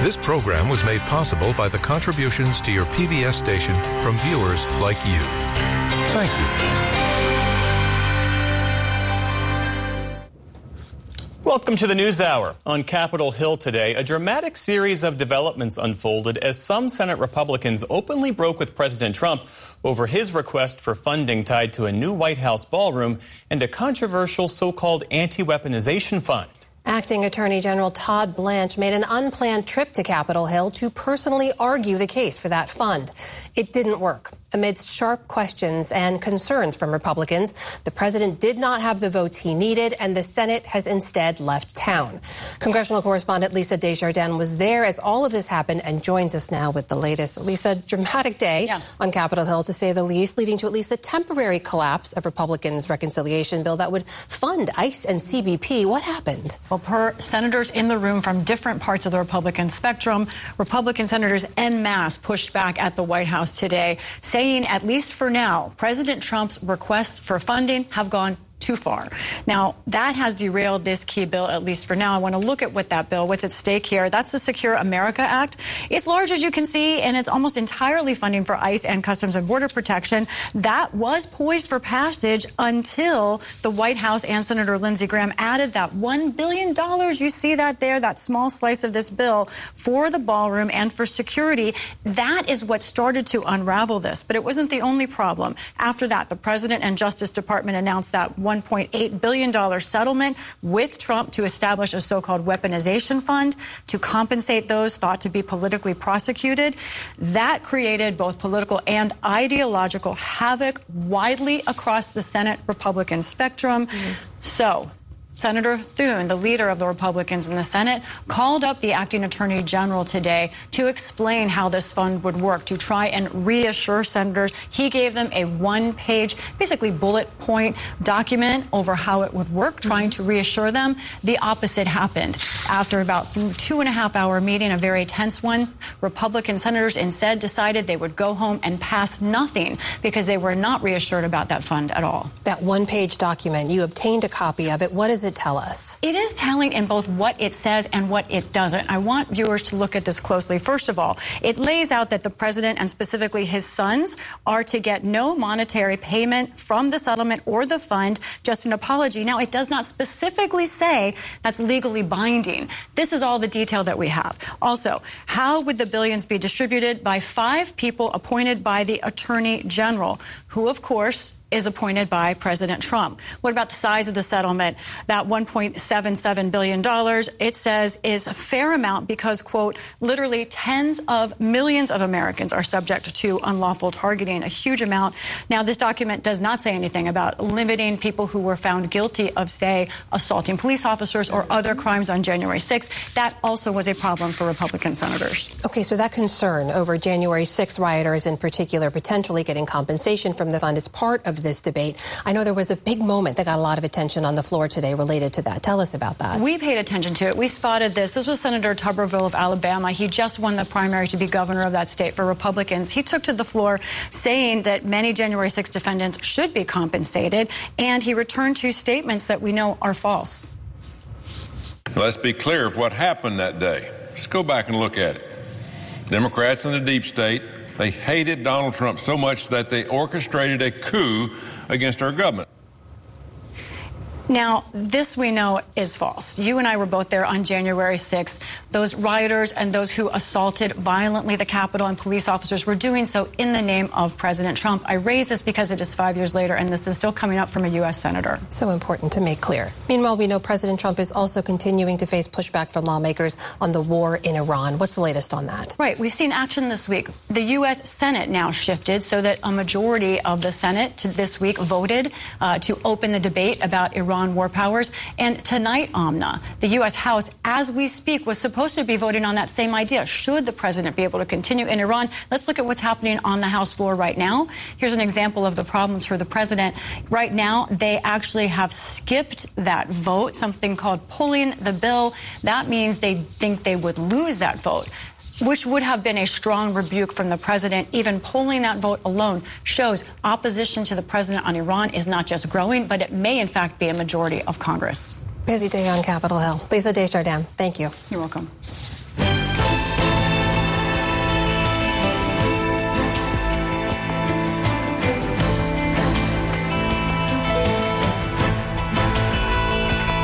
This program was made possible by the contributions to your PBS station from viewers like you. Thank you. Welcome to the NewsHour. On Capitol Hill today, a dramatic series of developments unfolded as some Senate Republicans openly broke with President Trump over his request for funding tied to a new White House ballroom and a controversial so-called anti-weaponization fund. Acting Attorney General Todd Blanche made an unplanned trip to Capitol Hill to personally argue the case for that fund. It didn't work. Amidst sharp questions and concerns from Republicans, the president did not have the votes he needed, and the Senate has instead left town. Congressional correspondent Lisa Desjardins was there as all of this happened and joins us now with the latest. Lisa, dramatic day on Capitol Hill, to say the least, leading to at least a temporary collapse of Republicans' reconciliation bill that would fund ICE and CBP. What happened? Well, per senators in the room from different parts of the Republican spectrum, Republican senators en masse pushed back at the White House today, saying, at least for now, President Trump's requests for funding have gone too far. Now, that has derailed this key bill, at least for now. I want to look at what that bill, what's at stake here. That's the Secure America Act. It's large, as you can see, and it's almost entirely funding for ICE and Customs and Border Protection. That was poised for passage until the White House and Senator Lindsey Graham added that $1 billion. You see that there, that small slice of this bill for the ballroom and for security. That is what started to unravel this. But it wasn't the only problem. After that, the President and Justice Department announced that $1.8 billion settlement with Trump to establish a so-called weaponization fund to compensate those thought to be politically prosecuted. That created both political and ideological havoc widely across the Senate Republican spectrum. So Senator Thune, the leader of the Republicans in the Senate, called up the acting attorney general today to explain how this fund would work, to try and reassure senators. He gave them a one-page, basically bullet point document over how it would work, trying to reassure them. The opposite happened. After about 2.5-hour meeting, a very tense one, Republican senators instead decided they would go home and pass nothing because they were not reassured about that fund at all. That one-page document, you obtained a copy of it. What does it tell us? It is telling in both what it says and what it doesn't. I want viewers to look at this closely. First of all, it lays out that the president and specifically his sons are to get no monetary payment from the settlement or the fund, just an apology. Now, it does not specifically say that's legally binding. This is all the detail that we have. Also, how would the billions be distributed? By 5 people appointed by the Attorney General, who, of course, is appointed by President Trump. What about the size of the settlement? That $1.77 billion, it says, is a fair amount because, quote, literally tens of millions of Americans are subject to unlawful targeting, a huge amount. Now, this document does not say anything about limiting people who were found guilty of, say, assaulting police officers or other crimes on January 6th. That also was a problem for Republican senators. Okay, so that concern over January 6th rioters in particular potentially getting compensation from the fund, it's part of this debate. I know there was a big moment that got a lot of attention on the floor today related to that. Tell us about that. We paid attention to it. We spotted this. This was Senator Tuberville of Alabama. He just won the primary to be governor of that state for Republicans. He took to the floor saying that many January 6 defendants should be compensated, and he returned 2 statements that we know are false. Let's be clear of what happened that day. Let's go back and look at it. Democrats in the deep state, they hated Donald Trump so much that they orchestrated a coup against our government. Now, this we know is false. You and I were both there on January 6th. Those rioters and those who assaulted violently the Capitol and police officers were doing so in the name of President Trump. I raise this because it is 5 years later, and this is still coming up from a U.S. senator. So important to make clear. Meanwhile, we know President Trump is also continuing to face pushback from lawmakers on the war in Iran. What's the latest on that? Right. We've seen action this week. The U.S. Senate now shifted so that a majority of the Senate this week voted to open the debate about Iran war powers. And tonight, Amna, the U.S. House, as we speak, was supposed to be voting on that same idea. Should the president be able to continue in Iran? Let's look at what's happening on the House floor right now. Here's an example of the problems for the president. Right now, they actually have skipped that vote, something called pulling the bill. That means they think they would lose that vote, which would have been a strong rebuke from the president. Even polling that vote alone shows opposition to the president on Iran is not just growing, but it may, in fact, be a majority of Congress. Busy day on Capitol Hill. Lisa Desjardins, thank you. You're welcome.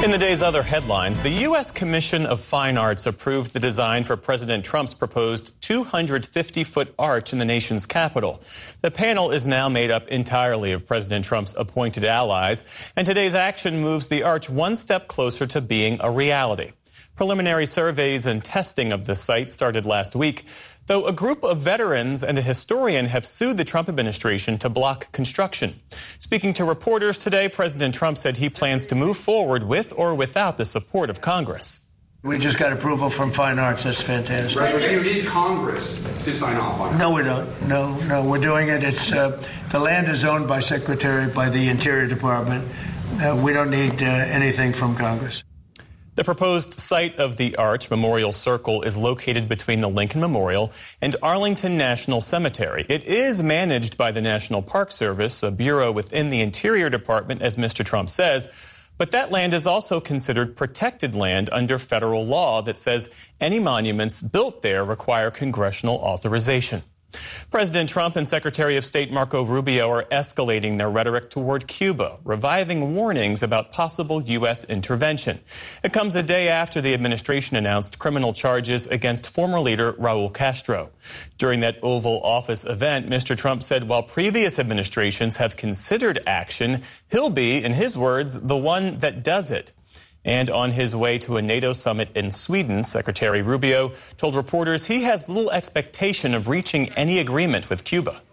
In the day's other headlines, the U.S. Commission of Fine Arts approved the design for President Trump's proposed 250-foot arch in the nation's capital. The panel is now made up entirely of President Trump's appointed allies, and today's action moves the arch one step closer to being a reality. Preliminary surveys and testing of the site started last week, though a group of veterans and a historian have sued the Trump administration to block construction. Speaking to reporters today, President Trump said he plans to move forward with or without the support of Congress. We just got approval from Fine Arts. That's fantastic. President, you need Congress to sign off on it. No, we don't. No, we're doing it. It's the land is owned by the Interior Department. We don't need anything from Congress. The proposed site of the Arch Memorial Circle is located between the Lincoln Memorial and Arlington National Cemetery. It is managed by the National Park Service, a bureau within the Interior Department, as Mr. Trump says. But that land is also considered protected land under federal law that says any monuments built there require congressional authorization. President Trump and Secretary of State Marco Rubio are escalating their rhetoric toward Cuba, reviving warnings about possible U.S. intervention. It comes a day after the administration announced criminal charges against former leader Raul Castro. During that Oval Office event, Mr. Trump said while previous administrations have considered action, he'll be, in his words, the one that does it. And on his way to a NATO summit in Sweden, Secretary Rubio told reporters he has little expectation of reaching any agreement with Cuba.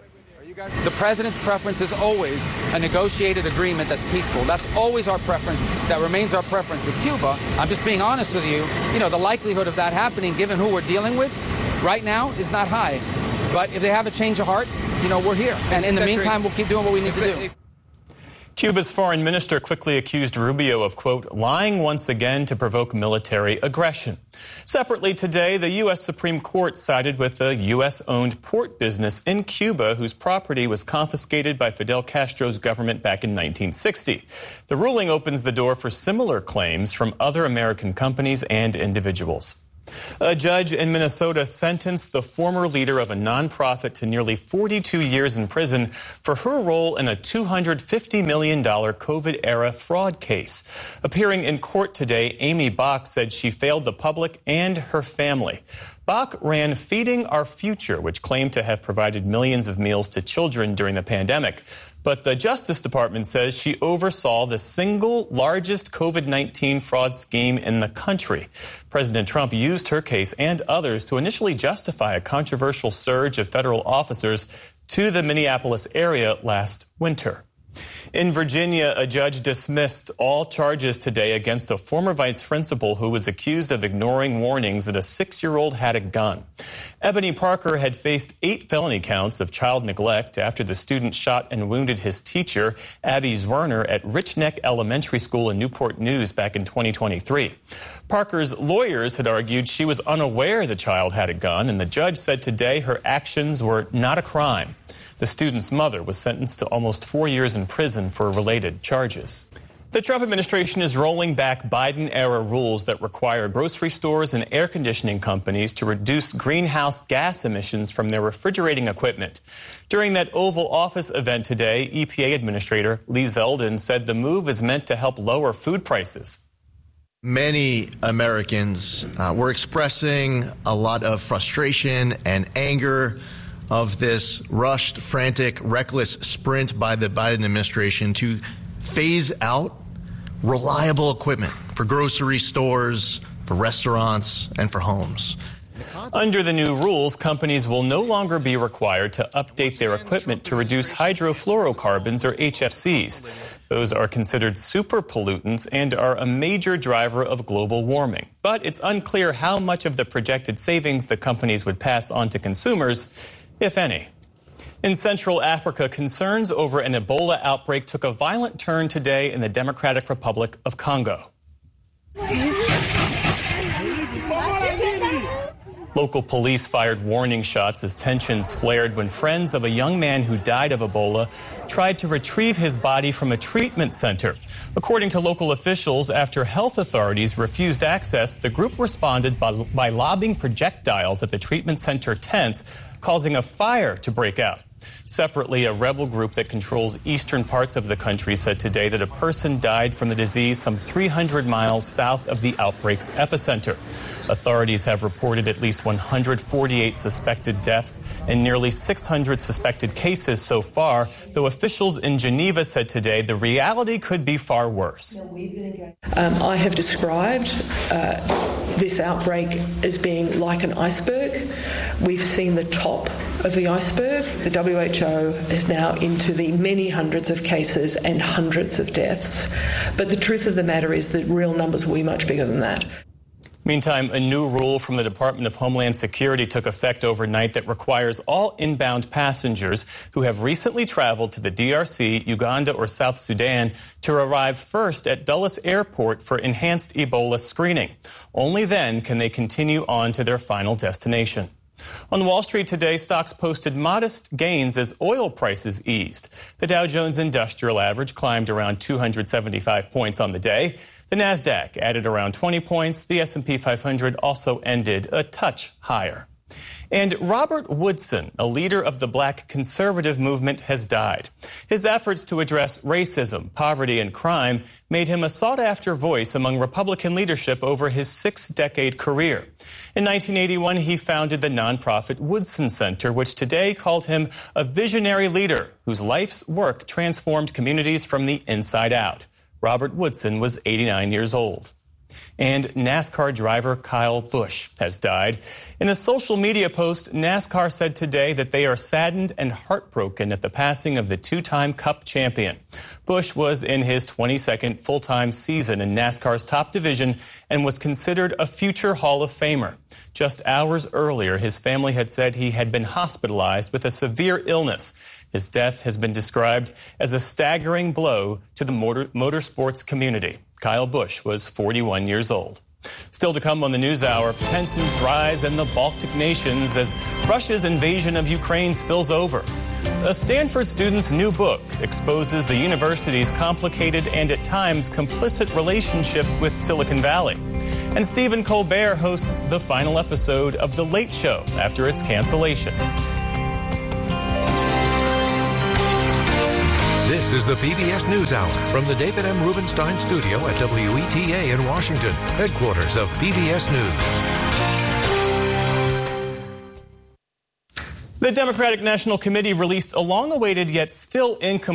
The president's preference is always a negotiated agreement that's peaceful. That's always our preference. That remains our preference with Cuba. I'm just being honest with you. The likelihood of that happening, given who we're dealing with right now, is not high. But if they have a change of heart, we're here. And in the meantime, we'll keep doing what we need to do. Cuba's foreign minister quickly accused Rubio of, quote, lying once again to provoke military aggression. Separately today, the U.S. Supreme Court sided with a U.S.-owned port business in Cuba whose property was confiscated by Fidel Castro's government back in 1960. The ruling opens the door for similar claims from other American companies and individuals. A judge in Minnesota sentenced the former leader of a nonprofit to nearly 42 years in prison for her role in a $250 million COVID-era fraud case. Appearing in court today, Amy Bach said she failed the public and her family. Bach ran Feeding Our Future, which claimed to have provided millions of meals to children during the pandemic. But the Justice Department says she oversaw the single largest COVID-19 fraud scheme in the country. President Trump used her case and others to initially justify a controversial surge of federal officers to the Minneapolis area last winter. In Virginia, a judge dismissed all charges today against a former vice principal who was accused of ignoring warnings that a 6-year-old had a gun. Ebony Parker had faced 8 felony counts of child neglect after the student shot and wounded his teacher, Abby Zwerner, at Rich Neck Elementary School in Newport News back in 2023. Parker's lawyers had argued she was unaware the child had a gun, and the judge said today her actions were not a crime. The student's mother was sentenced to almost 4 years in prison for related charges. The Trump administration is rolling back Biden-era rules that require grocery stores and air conditioning companies to reduce greenhouse gas emissions from their refrigerating equipment. During that Oval Office event today, EPA Administrator Lee Zeldin said the move is meant to help lower food prices. Many Americans were expressing a lot of frustration and anger of this rushed, frantic, reckless sprint by the Biden administration to phase out reliable equipment for grocery stores, for restaurants, and for homes. Under the new rules, companies will no longer be required to update their equipment to reduce hydrofluorocarbons, or HFCs. Those are considered super pollutants and are a major driver of global warming. But it's unclear how much of the projected savings the companies would pass on to consumers, if any. In Central Africa, concerns over an Ebola outbreak took a violent turn today in the Democratic Republic of Congo. Local police fired warning shots as tensions flared when friends of a young man who died of Ebola tried to retrieve his body from a treatment center. According to local officials, after health authorities refused access, the group responded by lobbing projectiles at the treatment center tents, causing a fire to break out. Separately, a rebel group that controls eastern parts of the country said today that a person died from the disease some 300 miles south of the outbreak's epicenter. Authorities have reported at least 148 suspected deaths and nearly 600 suspected cases so far, though officials in Geneva said today the reality could be far worse. I have described this outbreak as being like an iceberg. We've seen the top of the iceberg. The WHO is now into the many hundreds of cases and hundreds of deaths. But the truth of the matter is that real numbers will be much bigger than that. Meantime, a new rule from the Department of Homeland Security took effect overnight that requires all inbound passengers who have recently traveled to the DRC, Uganda, or South Sudan to arrive first at Dulles Airport for enhanced Ebola screening. Only then can they continue on to their final destination. On Wall Street today, stocks posted modest gains as oil prices eased. The Dow Jones Industrial Average climbed around 275 points on the day. The Nasdaq added around 20 points. The S&P 500 also ended a touch higher. And Robert Woodson, a leader of the black conservative movement, has died. His efforts to address racism, poverty, and crime made him a sought-after voice among Republican leadership over his 6-decade career. In 1981, he founded the nonprofit Woodson Center, which today called him a visionary leader whose life's work transformed communities from the inside out. Robert Woodson was 89 years old. And NASCAR driver Kyle Busch has died. In a social media post, NASCAR said today that they are saddened and heartbroken at the passing of the two-time Cup champion. Busch was in his 22nd full-time season in NASCAR's top division and was considered a future Hall of Famer. Just hours earlier, his family had said he had been hospitalized with a severe illness. His death has been described as a staggering blow to the motorsports community. Kyle Busch was 41 years old. Still to come on the NewsHour, tensions rise in the Baltic nations as Russia's invasion of Ukraine spills over. A Stanford student's new book exposes the university's complicated and at times complicit relationship with Silicon Valley. And Stephen Colbert hosts the final episode of The Late Show after its cancellation. This is the PBS NewsHour from the David M. Rubenstein studio at WETA in Washington, headquarters of PBS News. The Democratic National Committee released a long-awaited yet still incomplete